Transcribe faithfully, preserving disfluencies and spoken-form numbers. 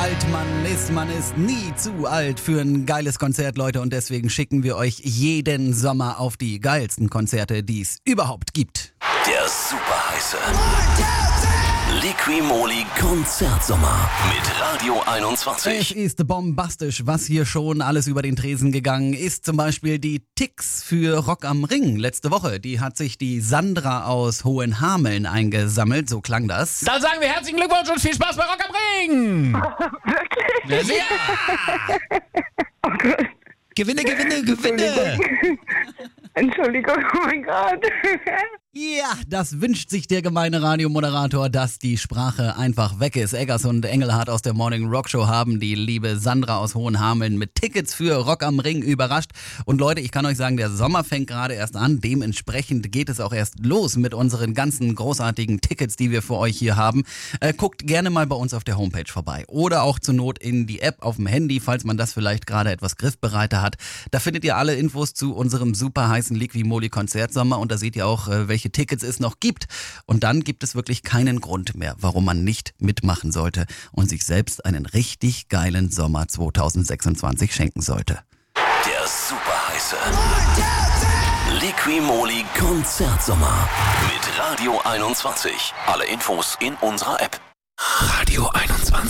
alt man ist, man ist nie zu alt für ein geiles Konzert, Leute. Und deswegen schicken wir euch jeden Sommer auf die geilsten Konzerte, die es überhaupt gibt. Der super heiße Liqui-Moly Konzertsommer mit Radio einundzwanzig. Es ist bombastisch, was hier schon alles über den Tresen gegangen ist. Zum Beispiel die Ticks für Rock am Ring letzte Woche. Die hat sich die Sandra aus Hohenhameln eingesammelt, so klang das. Dann sagen wir herzlichen Glückwunsch und viel Spaß bei Rock am Ring! Wirklich? Ja! Oh Gott. Gewinne, gewinne, gewinne! Entschuldigung, oh mein Gott. Ja, das wünscht sich der gemeine Radiomoderator, dass die Sprache einfach weg ist. Eggers und Engelhardt aus der Morning Rock Show haben die liebe Sandra aus Hohenhameln mit Tickets für Rock am Ring überrascht. Und Leute, ich kann euch sagen, der Sommer fängt gerade erst an. Dementsprechend geht es auch erst los mit unseren ganzen großartigen Tickets, die wir für euch hier haben. Äh, guckt gerne mal bei uns auf der Homepage vorbei. Oder auch zur Not in die App auf dem Handy, falls man das vielleicht gerade etwas griffbereiter hat. Da findet ihr alle Infos zu unserem super heißen Liqui-Moly Konzertsommer. Und da seht ihr auch, äh, welche Tickets es noch gibt. Und dann gibt es wirklich keinen Grund mehr, warum man nicht mitmachen sollte und sich selbst einen richtig geilen Sommer zwanzig sechsundzwanzig schenken sollte. Der super heiße Liqui-Moly Konzertsommer mit Radio einundzwanzig. Alle Infos in unserer App. Radio einundzwanzig.